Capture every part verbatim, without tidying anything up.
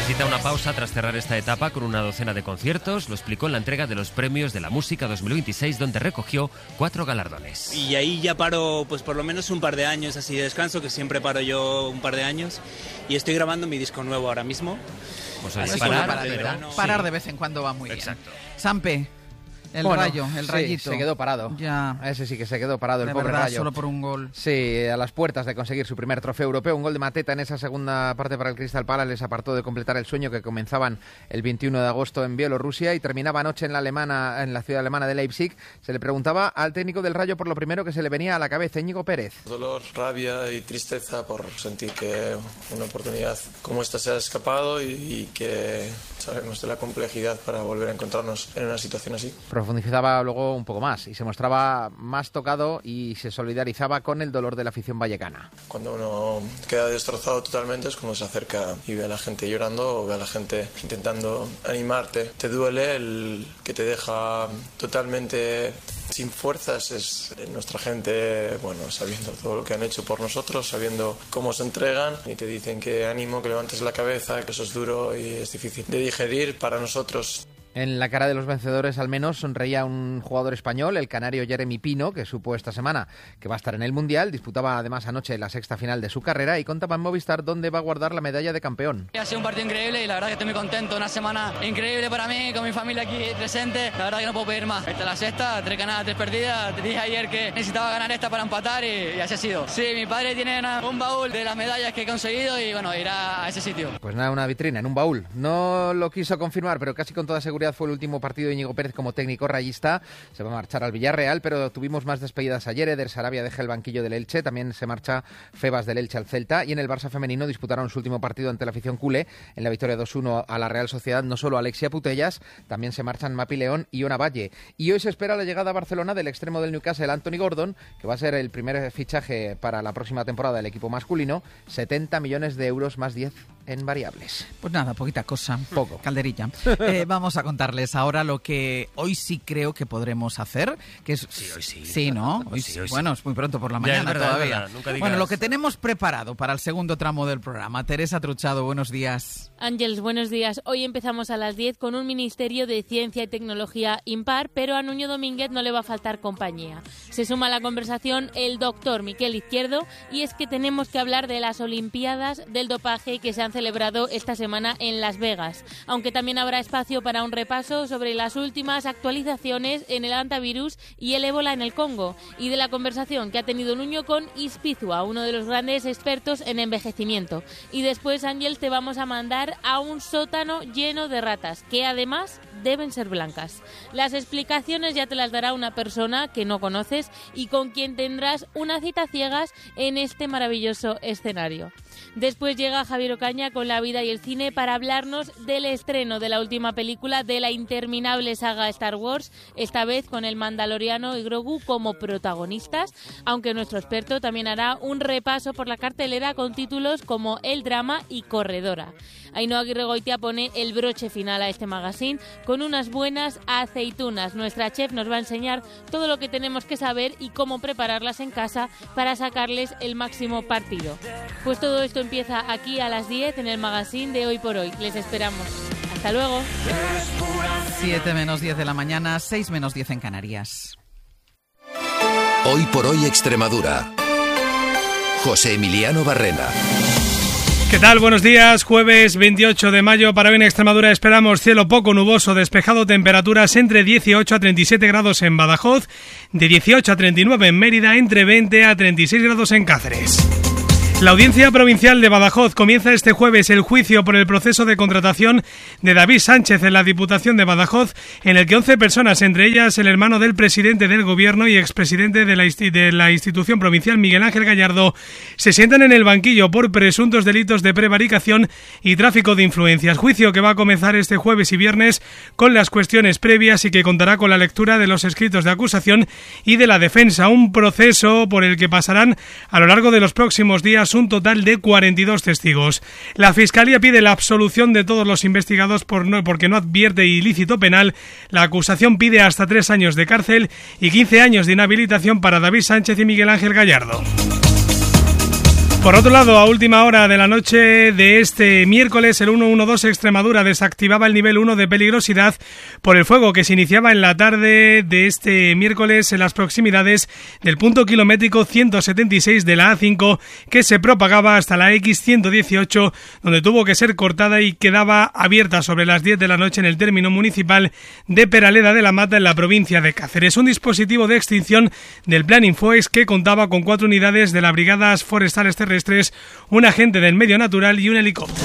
Necesita una pausa tras cerrar esta etapa con una docena de conciertos. Lo explicó en la entrega de los Premios de la Música dos mil veintiséis, donde recogió cuatro galardones. Y ahí ya paro pues por lo menos un par de años así de descanso, que siempre paro yo un par de años. Y estoy grabando mi disco nuevo ahora mismo. Pues hay Así parar, parar, pero, ¿verdad? sí. Parar de vez en cuando va muy Exacto. bien. Sampe, el Bueno, rayo, el sí, rayito. se quedó parado. Ya. Ese sí que se quedó parado, el De pobre verdad, Rayo. solo por un gol. Sí, a las puertas de conseguir su primer trofeo europeo. Un gol de Mateta en esa segunda parte para el Crystal Palace les apartó de completar el sueño que comenzaban el veintiuno de agosto en Bielorrusia y terminaba anoche en la alemana, en la ciudad alemana de Leipzig. Se le preguntaba al técnico del Rayo por lo primero que se le venía a la cabeza, Íñigo Pérez. Dolor, rabia y tristeza por sentir que una oportunidad como esta se ha escapado y, y que sabemos de la complejidad para volver a encontrarnos en una situación así. Profundizaba luego un poco más y se mostraba más tocado y se solidarizaba con el dolor de la afición vallecana. Cuando uno queda destrozado totalmente es cuando se acerca y ve a la gente llorando o ve a la gente intentando animarte. Te duele el que te deja totalmente sin fuerzas. Es nuestra gente, bueno, sabiendo todo lo que han hecho por nosotros, sabiendo cómo se entregan y te dicen que ánimo, que levantes la cabeza, que eso es duro y es difícil de digerir para nosotros. En la cara de los vencedores al menos sonreía un jugador español, el canario Jeremy Pino, que supo esta semana que va a estar en el Mundial. Disputaba además anoche la sexta final de su carrera y contaba en Movistar dónde va a guardar la medalla de campeón. Ha sido un partido increíble y la verdad que estoy muy contento. Una semana increíble para mí, con mi familia aquí presente. La verdad que no puedo pedir más. Esta es la sexta, tres ganadas, tres perdidas. Te dije ayer que necesitaba ganar esta para empatar y, y así ha sido. Sí, mi padre tiene una, un baúl de las medallas que he conseguido y bueno, irá a ese sitio. Pues nada, una vitrina en un baúl. No lo quiso confirmar, pero casi con toda seguridad fue el último partido de Íñigo Pérez como técnico rayista. Se va a marchar al Villarreal, pero tuvimos más despedidas ayer. Eder Sarabia deja el banquillo del Elche, también se marcha Febas del Elche al Celta, y en el Barça femenino disputaron su último partido ante la afición culé en la victoria dos uno a la Real Sociedad. No solo Alexia Putellas, también se marchan Mapi León y Ona Valle. Y hoy se espera la llegada a Barcelona del extremo del Newcastle, Anthony Gordon, que va a ser el primer fichaje para la próxima temporada del equipo masculino. setenta millones de euros más diez en variables. Pues nada, poquita cosa. Poco. Calderilla. Eh, vamos a contarles ahora lo que hoy sí creo que podremos hacer. Que es, Sí, hoy sí. Sí, ¿no? Hoy Sí, sí. hoy sí. Bueno, es muy pronto por la Ya, mañana es verdad, es todavía. verdad, nunca digas- Bueno, lo que tenemos preparado para el segundo tramo del programa. Teresa Truchado, buenos días. Ángeles, buenos días. Hoy empezamos a las diez con un Ministerio de Ciencia y Tecnología impar, pero a Nuño Domínguez no le va a faltar compañía. Se suma a la conversación el doctor Miquel Izquierdo, y es que tenemos que hablar de las Olimpiadas del dopaje que se han celebrado esta semana en Las Vegas, aunque también habrá espacio para un repaso sobre las últimas actualizaciones en el antivirus y el ébola en el Congo, y de la conversación que ha tenido Nuño con Ispizua, uno de los grandes expertos en envejecimiento. Y después, Ángel, te vamos a mandar a un sótano lleno de ratas, que además deben ser blancas. Las explicaciones ya te las dará una persona que no conoces y con quien tendrás una cita ciegas en este maravilloso escenario. Después llega Javier Ocaña con la vida y el cine para hablarnos del estreno de la última película de la interminable saga Star Wars, esta vez con el Mandaloriano y Grogu como protagonistas, aunque nuestro experto también hará un repaso por la cartelera con títulos como El Drama y Corredora. Ainhoa Aguirregoitia pone el broche final a este magazine con unas buenas aceitunas. Nuestra chef nos va a enseñar todo lo que tenemos que saber y cómo prepararlas en casa para sacarles el máximo partido. Pues todo esto empieza aquí a las diez en el magazine de Hoy por Hoy. Les esperamos. Hasta luego. siete menos diez de la mañana, seis menos diez en Canarias. Hoy por Hoy Extremadura. José Emiliano Barrena. ¿Qué tal? Buenos días. Jueves veintiocho de mayo. Para hoy en Extremadura esperamos cielo poco nuboso, despejado, temperaturas entre dieciocho a treinta y siete grados en Badajoz, de dieciocho a treinta y nueve en Mérida, entre veinte a treinta y seis grados en Cáceres. La Audiencia Provincial de Badajoz comienza este jueves el juicio por el proceso de contratación de David Sánchez en la Diputación de Badajoz, en el que once personas, entre ellas el hermano del presidente del Gobierno y expresidente de la, de la institución provincial, Miguel Ángel Gallardo, se sientan en el banquillo por presuntos delitos de prevaricación y tráfico de influencias. Juicio que va a comenzar este jueves y viernes con las cuestiones previas y que contará con la lectura de los escritos de acusación y de la defensa. Un proceso por el que pasarán a lo largo de los próximos días un total de cuarenta y dos testigos. La Fiscalía pide la absolución de todos los investigados por no, porque no advierte ilícito penal. La acusación pide hasta tres años de cárcel y quince años de inhabilitación para David Sánchez y Miguel Ángel Gallardo. Por otro lado, a última hora de la noche de este miércoles, el ciento doce Extremadura desactivaba el nivel uno de peligrosidad por el fuego que se iniciaba en la tarde de este miércoles en las proximidades del punto kilométrico ciento setenta y seis de la A cinco, que se propagaba hasta la X ciento dieciocho, donde tuvo que ser cortada y quedaba abierta sobre las diez de la noche en el término municipal de Peraleda de la Mata, en la provincia de Cáceres. Un dispositivo de extinción del Plan Infoex que contaba con cuatro unidades de las brigadas forestales terrestres, un agente del medio natural y un helicóptero.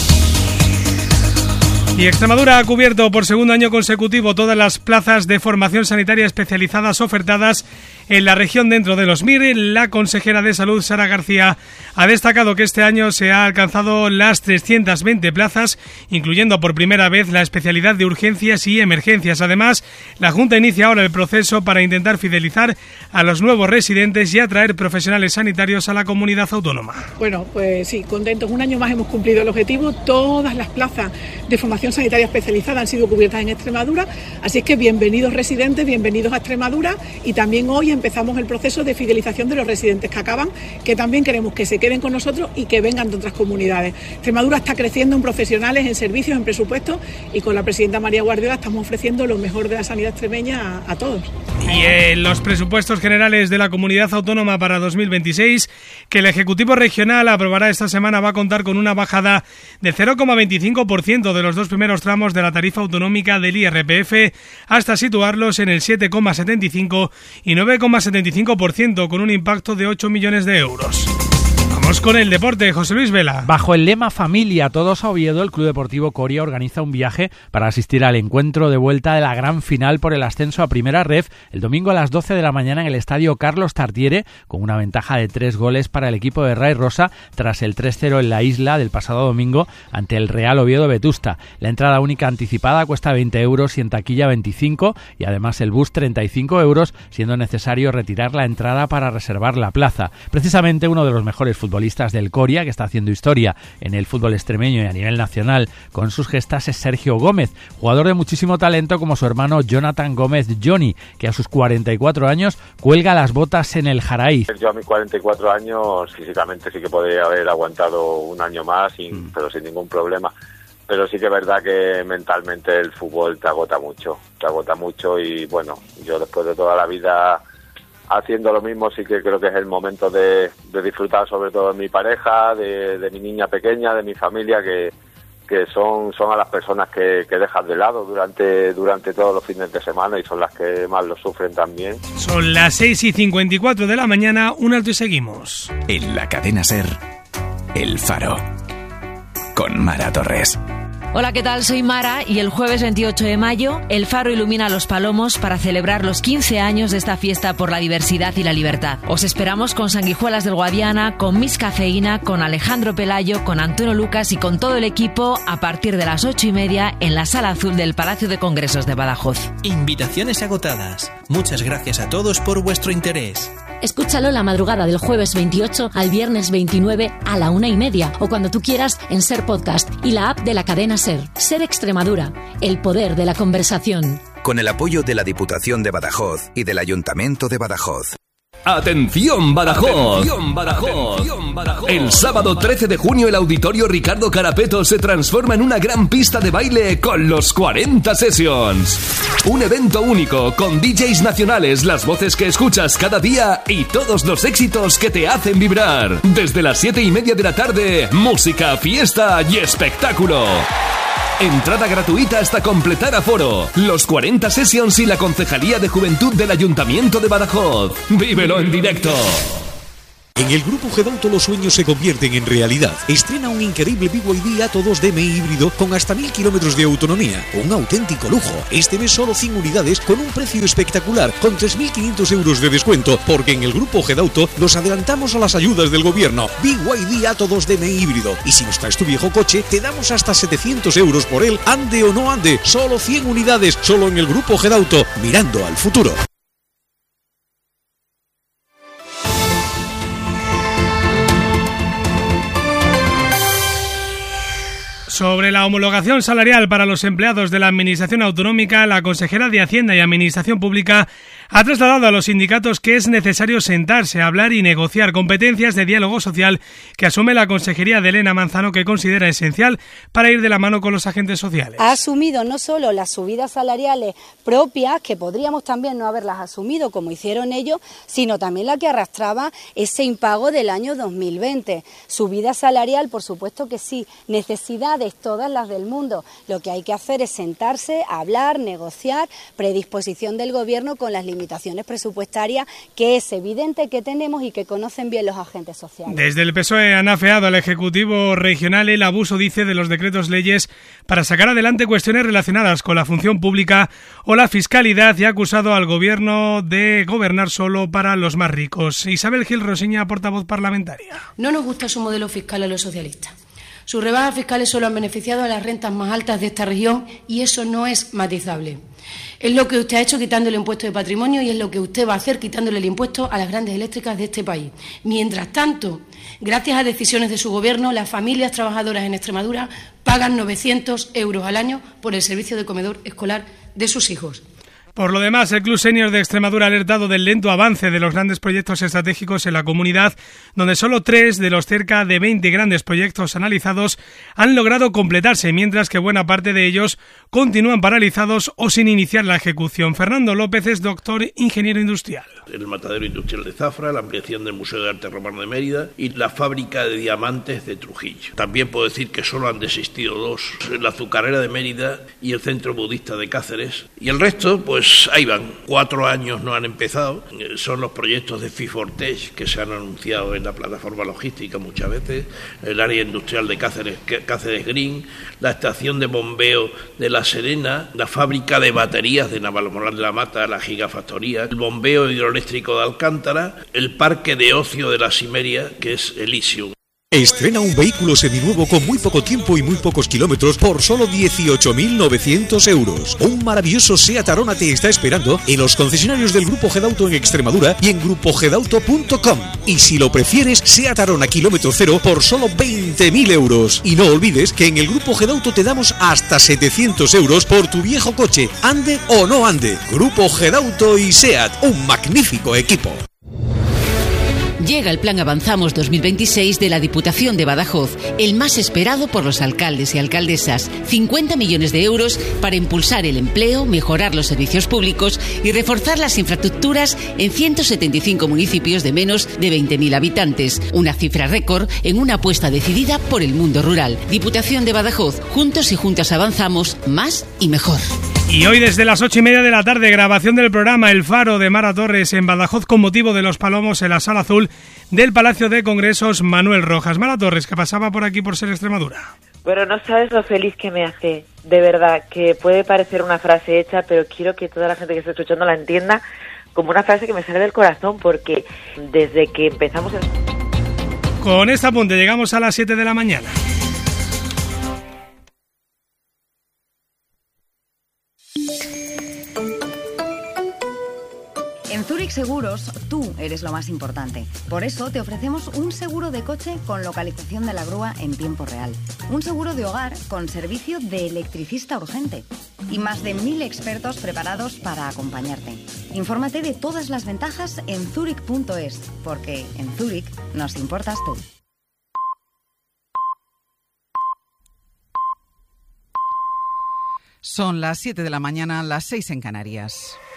Y Extremadura ha cubierto por segundo año consecutivo todas las plazas de formación sanitaria especializadas ofertadas en la región dentro de los M I R. La consejera de Salud, Sara García, ha destacado que este año se ha alcanzado las trescientas veinte plazas, incluyendo por primera vez la especialidad de urgencias y emergencias. Además, la Junta inicia ahora el proceso para intentar fidelizar a los nuevos residentes y atraer profesionales sanitarios a la comunidad autónoma. Bueno, pues sí, contentos. Un año más hemos cumplido el objetivo. Todas las plazas de formación sanitaria especializada han sido cubiertas en Extremadura, así es que bienvenidos residentes, bienvenidos a Extremadura, y también hoy empezamos el proceso de fidelización de los residentes que acaban, que también queremos que se queden con nosotros y que vengan de otras comunidades. Extremadura está creciendo en profesionales, en servicios, en presupuestos, y con la presidenta María Guardiola estamos ofreciendo lo mejor de la sanidad extremeña a, a todos. Y en los presupuestos generales de la comunidad autónoma para dos mil veintiséis, que el Ejecutivo Regional aprobará esta semana, va a contar con una bajada del cero coma veinticinco por ciento de los dos primeros tramos de la tarifa autonómica del I R P F, hasta situarlos en el siete coma setenta y cinco y nueve coma setenta y cinco por ciento, con un impacto de ocho millones de euros. Vamos con el deporte, José Luis Vela. Bajo el lema Familia Todos a Oviedo, el Club Deportivo Coria organiza un viaje para asistir al encuentro de vuelta de la gran final por el ascenso a Primera Ref el domingo a las doce de la mañana en el estadio Carlos Tartiere, con una ventaja de tres goles para el equipo de Ray Rosa tras el tres cero en la isla del pasado domingo ante el Real Oviedo Vetusta. La entrada única anticipada cuesta veinte euros y en taquilla veinticinco, y además el bus treinta y cinco euros, siendo necesario retirar la entrada para reservar la plaza. Precisamente uno de los mejores futbolistas del Coria, que está haciendo historia en el fútbol extremeño y a nivel nacional con sus gestas, es Sergio Gómez, jugador de muchísimo talento como su hermano Jonathan Gómez Johnny, que a sus cuarenta y cuatro años cuelga las botas en el Jaraíz. Yo a mis cuarenta y cuatro años físicamente sí que podría haber aguantado un año más, sin, mm. pero sin ningún problema. Pero sí que es verdad que mentalmente el fútbol te agota mucho, te agota mucho y bueno, yo después de toda la vida haciendo lo mismo, sí que creo que es el momento de, de disfrutar sobre todo de mi pareja, de, de mi niña pequeña, de mi familia, que, que son, son a las personas que, que dejas de lado durante, durante todos los fines de semana y son las que más lo sufren también. Son las seis y cincuenta y cuatro de la mañana, un alto y seguimos. En la cadena SER, El Faro, con Mara Torres. Hola, ¿qué tal? Soy Mara y el jueves veintiocho de mayo El Faro ilumina Los Palomos para celebrar los quince años de esta fiesta por la diversidad y la libertad. Os esperamos con Sanguijuelas del Guadiana, con Miss Cafeína, con Alejandro Pelayo, con Antonio Lucas y con todo el equipo a partir de las ocho y media en la Sala Azul del Palacio de Congresos de Badajoz. Invitaciones agotadas. Muchas gracias a todos por vuestro interés. Escúchalo la madrugada del jueves veintiocho al viernes veintinueve a la una y media o cuando tú quieras en SER Podcast y la app de la cadena SER. SER Extremadura, el poder de la conversación. Con el apoyo de la Diputación de Badajoz y del Ayuntamiento de Badajoz. ¡Atención, Badajoz! ¡Atención, Badajoz! ¡Atención, Badajoz! El sábado trece de junio el Auditorio Ricardo Carapeto se transforma en una gran pista de baile con los cuarenta Sessions. Un evento único con D Js nacionales, las voces que escuchas cada día y todos los éxitos que te hacen vibrar. Desde las siete y media de la tarde, música, fiesta y espectáculo. Entrada gratuita hasta completar aforo. Los cuarenta Sessions y la Concejalía de Juventud del Ayuntamiento de Badajoz. ¡Vívelo en directo! En el Grupo Gedauto los sueños se convierten en realidad. Estrena un increíble B Y D Atto dos D M I híbrido con hasta mil kilómetros de autonomía. Un auténtico lujo. Este mes solo cien unidades con un precio espectacular, con tres mil quinientos euros de descuento, porque en el Grupo Gedauto nos adelantamos a las ayudas del gobierno. B Y D Atto dos D M I híbrido. Y si nos traes tu viejo coche, te damos hasta setecientos euros por él, ande o no ande. Solo cien unidades, solo en el Grupo Gedauto, mirando al futuro. Sobre la homologación salarial para los empleados de la Administración Autonómica, la consejera de Hacienda y Administración Pública ha trasladado a los sindicatos que es necesario sentarse, hablar y negociar competencias de diálogo social que asume la consejería de Elena Manzano, que considera esencial para ir de la mano con los agentes sociales. Ha asumido no solo las subidas salariales propias, que podríamos también no haberlas asumido como hicieron ellos, sino también la que arrastraba ese impago del año dos mil veinte. Subida salarial, por supuesto que sí, necesidades todas las del mundo. Lo que hay que hacer es sentarse, hablar, negociar, predisposición del Gobierno con las limitaciones presupuestarias que es evidente que tenemos y que conocen bien los agentes sociales. Desde el P S O E han afeado al Ejecutivo Regional el abuso, dice, de los decretos leyes para sacar adelante cuestiones relacionadas con la función pública o la fiscalidad y ha acusado al Gobierno de gobernar solo para los más ricos. Isabel Gil Rosiña, portavoz parlamentaria. No nos gusta su modelo fiscal a los socialistas. Sus rebajas fiscales solo han beneficiado a las rentas más altas de esta región y eso no es matizable. Es lo que usted ha hecho quitando el impuesto de patrimonio y es lo que usted va a hacer quitándole el impuesto a las grandes eléctricas de este país. Mientras tanto, gracias a decisiones de su Gobierno, las familias trabajadoras en Extremadura pagan novecientos euros al año por el servicio de comedor escolar de sus hijos. Por lo demás, el Club Senior de Extremadura ha alertado del lento avance de los grandes proyectos estratégicos en la comunidad, donde solo tres de los cerca de veinte grandes proyectos analizados han logrado completarse, mientras que buena parte de ellos continúan paralizados o sin iniciar la ejecución. Fernando López es doctor ingeniero industrial. El matadero industrial de Zafra, la ampliación del Museo de Arte Romano de Mérida y la fábrica de diamantes de Trujillo. También puedo decir que solo han desistido dos, la azucarera de Mérida y el centro budista de Cáceres. Y el resto, pues ahí van. Cuatro años no han empezado. Son los proyectos de Fifortech que se han anunciado en la plataforma logística muchas veces, el área industrial de Cáceres, Cáceres Green, la estación de bombeo de La Serena, la fábrica de baterías de Navalmoral de la Mata, la gigafactoría, el bombeo hidroeléctrico de Alcántara, el parque de ocio de la Simeria, que es Elysium. Estrena un vehículo seminuevo con muy poco tiempo y muy pocos kilómetros por solo dieciocho mil novecientos euros. Un maravilloso SEAT Arona te está esperando en los concesionarios del Grupo Gedauto en Extremadura y en grupo gedauto punto com. Y si lo prefieres, SEAT Arona kilómetro cero por solo veinte mil euros. Y no olvides que en el Grupo Gedauto te damos hasta setecientos euros por tu viejo coche, ande o no ande. Grupo Gedauto y SEAT, un magnífico equipo. Llega el Plan Avanzamos dos mil veintiséis de la Diputación de Badajoz, el más esperado por los alcaldes y alcaldesas. cincuenta millones de euros para impulsar el empleo, mejorar los servicios públicos y reforzar las infraestructuras en ciento setenta y cinco municipios de menos de veinte mil habitantes. Una cifra récord en una apuesta decidida por el mundo rural. Diputación de Badajoz, juntos y juntas avanzamos más y mejor. Y hoy desde las ocho y media de la tarde, grabación del programa El Faro de Mara Torres en Badajoz con motivo de los palomos en la Sala Azul del Palacio de Congresos Manuel Rojas. Mara Torres, que pasaba por aquí por Ser Extremadura. Pero no sabes lo feliz que me hace, de verdad, que puede parecer una frase hecha, pero quiero que toda la gente que está escuchando la entienda como una frase que me sale del corazón, porque desde que empezamos... El... Con este apunte llegamos a las siete de la mañana. En Zurich Seguros, tú eres lo más importante. Por eso te ofrecemos un seguro de coche con localización de la grúa en tiempo real. Un seguro de hogar con servicio de electricista urgente. Y más de mil expertos preparados para acompañarte. Infórmate de todas las ventajas en zurich punto es, porque en Zurich nos importas tú. Son las siete de la mañana, las seis en Canarias.